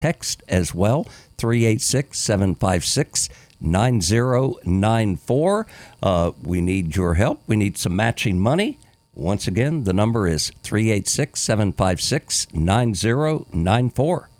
text as well, 386-756-9094. We need your help. We need some matching money. Once again, the number is 386-756-9094.